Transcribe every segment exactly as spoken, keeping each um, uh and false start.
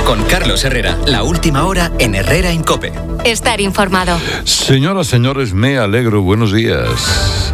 Con Carlos Herrera, la última hora en Herrera en COPE. Estar informado. Señoras, señores, me alegro. Buenos días.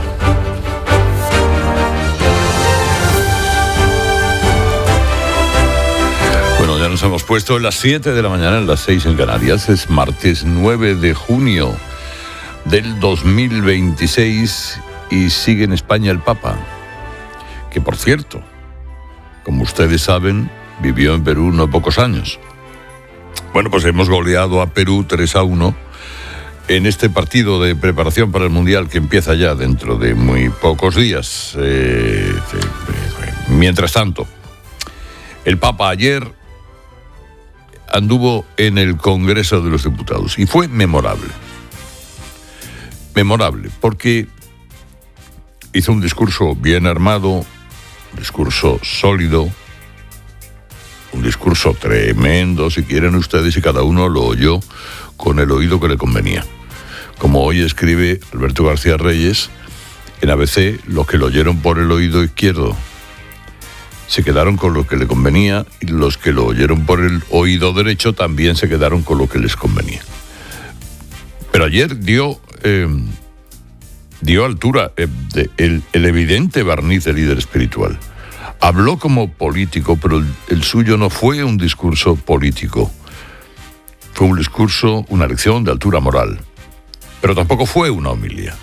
Bueno, ya nos hemos puesto las siete de la mañana, en las seis en Canarias. Es martes nueve de junio del dos mil veintiséis y sigue en España el Papa, que por cierto, como ustedes saben, vivió en Perú no pocos años. Bueno, pues hemos goleado a Perú tres a uno en este partido de preparación para el Mundial que empieza ya dentro de muy pocos días. Eh, eh, mientras tanto, el Papa ayer anduvo en el Congreso de los Diputados y fue memorable. Memorable, porque hizo un discurso bien armado, un discurso sólido, un discurso tremendo, si quieren ustedes, y cada uno lo oyó con el oído que le convenía. Como hoy escribe Alberto García Reyes, en A B C, los que lo oyeron por el oído izquierdo se quedaron con lo que le convenía, y los que lo oyeron por el oído derecho también se quedaron con lo que les convenía. Pero ayer dio, eh, dio altura eh, de, el, el evidente barniz de líder espiritual. Habló como político, pero el, el suyo no fue un discurso político. Fue un discurso, una lección de altura moral. Pero tampoco fue una homilía.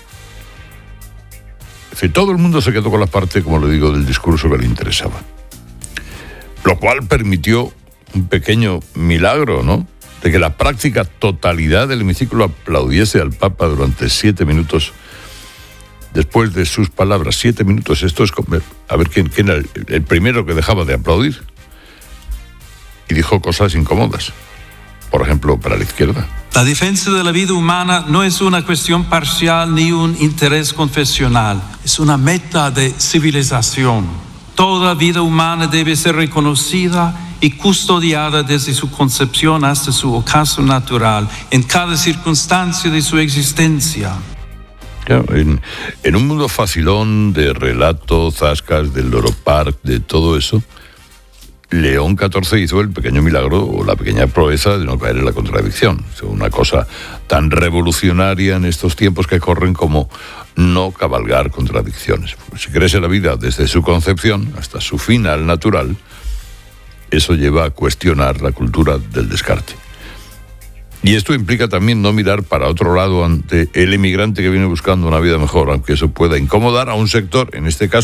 Es decir, todo el mundo se quedó con la parte, como le digo, del discurso que le interesaba. Lo cual permitió un pequeño milagro, ¿no?, de que la práctica totalidad del hemiciclo aplaudiese al Papa durante siete minutos después de sus palabras. Siete minutos, esto es como, a ver quién, quién era el, el primero que dejaba de aplaudir. Y dijo cosas incómodas. Por ejemplo, para la izquierda. La defensa de la vida humana no es una cuestión parcial ni un interés confesional. Es una meta de civilización. Toda vida humana debe ser reconocida y custodiada desde su concepción hasta su ocaso natural, en cada circunstancia de su existencia. Claro, en, en un mundo facilón de relatos, zascas, del Loro Park, de todo eso, León catorce hizo el pequeño milagro o la pequeña proeza de no caer en la contradicción. Es una cosa tan revolucionaria en estos tiempos que corren como no cabalgar contradicciones. Si crece la vida desde su concepción hasta su final natural, eso lleva a cuestionar la cultura del descarte. Y esto implica también no mirar para otro lado ante el emigrante que viene buscando una vida mejor, aunque eso pueda incomodar a un sector, en este caso